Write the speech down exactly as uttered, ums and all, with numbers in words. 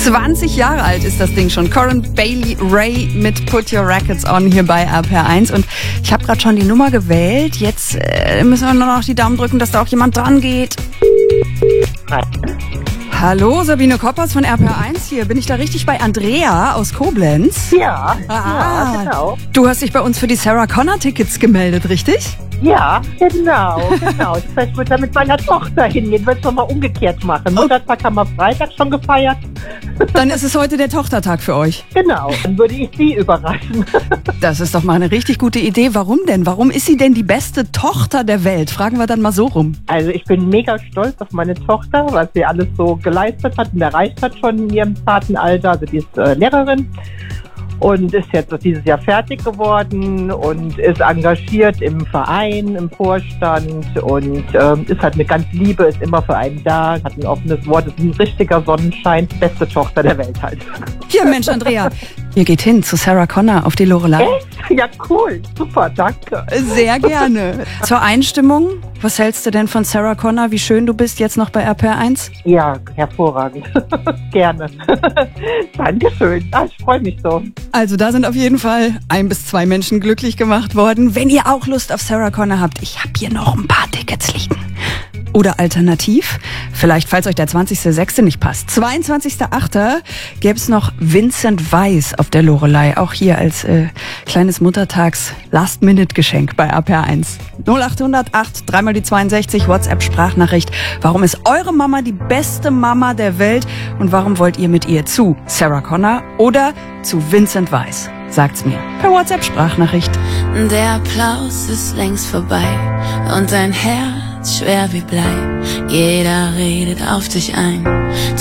zwanzig Jahre alt ist das Ding schon. Corinne Bailey Rae mit Put Your Records On hier bei R P R eins. Und ich habe gerade schon die Nummer gewählt. Jetzt äh, müssen wir nur noch die Daumen drücken, dass da auch jemand dran geht. Hi. Hallo, Sabine Koppers von R P R eins hier. Bin ich da richtig bei Andrea aus Koblenz? Ja, Ah, ja, genau. Du hast dich bei uns für die Sarah Connor Tickets gemeldet, richtig? Ja, genau, genau. Ich würde da mit meiner Tochter hingehen. Ich würde es nochmal umgekehrt machen. Muttertag haben wir Freitag schon gefeiert. Dann ist es heute der Tochtertag für euch. Genau, dann würde ich sie überraschen. Das ist doch mal eine richtig gute Idee. Warum denn? Warum ist sie denn die beste Tochter der Welt? Fragen wir dann mal so rum. Also ich bin mega stolz auf meine Tochter, was sie alles so geleistet hat und erreicht hat schon in ihrem zarten Alter. Also die ist äh, Lehrerin und ist jetzt dieses Jahr fertig geworden und ist engagiert im Verein, im Vorstand und ähm, ist halt eine ganz Liebe, ist immer für einen da, hat ein offenes Wort, ist ein richtiger Sonnenschein, beste Tochter der Welt halt. Hier, Mensch, Andrea, ihr geht hin zu Sarah Connor auf die Loreley. Echt? Ja, cool, super, danke. Sehr gerne. Zur Einstimmung, was hältst du denn von Sarah Connor? Wie schön du bist jetzt noch bei R P R eins? Ja, hervorragend. Gerne. Dankeschön. Ah, ich freue mich so. Also da sind auf jeden Fall ein bis zwei Menschen glücklich gemacht worden. Wenn ihr auch Lust auf Sarah Connor habt, ich habe hier noch ein paar Tickets liegen. Oder alternativ, vielleicht falls euch der zwanzigster sechste nicht passt, zweiundzwanzigster achter gäbe es noch Vincent Weiss auf der Loreley. Auch hier als äh, kleines Muttertags-Last-Minute-Geschenk bei R P R eins. null acht null acht, dreimal die zweiundsechzig, WhatsApp-Sprachnachricht. Warum ist eure Mama die beste Mama der Welt? Und warum wollt ihr mit ihr zu Sarah Connor oder zu Vincent Weiss? Sagt's mir per WhatsApp-Sprachnachricht. Der Applaus ist längst vorbei und dein Herz schwer wie Blei. Jeder redet auf dich ein.